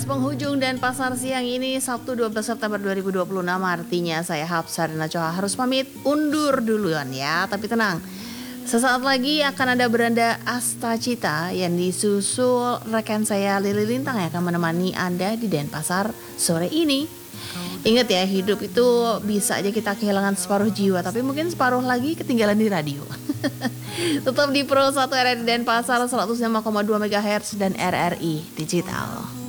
penghujung dan pasar siang ini Sabtu 12 September 2026, artinya saya Hapsar dan Nacoha harus pamit undur duluan ya. Tapi tenang, sesaat lagi akan ada Beranda Astacita yang disusul rekan saya Lili Lintang yang akan menemani Anda di Denpasar sore ini. Ingat ya, hidup itu bisa aja kita kehilangan separuh jiwa, tapi mungkin separuh lagi ketinggalan di radio. Tetap di Pro 1 RRI Denpasar 105,2 MHz dan RRI Digital.